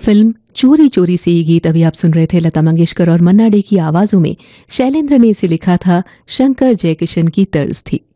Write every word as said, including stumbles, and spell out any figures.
Film चोरी चोरी से ये गीत अभी आप सुन रहे थे लता मंगेशकर और मन्ना डे की आवाज़ों में। शैलेंद्र ने इसे लिखा था, शंकर जयकिशन की तर्ज थी।